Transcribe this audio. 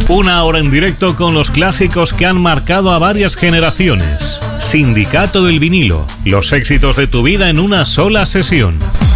Una hora en directo con los clásicos que han marcado a varias generaciones. Sindicato del vinilo. Los éxitos de tu vida en una sola sesión.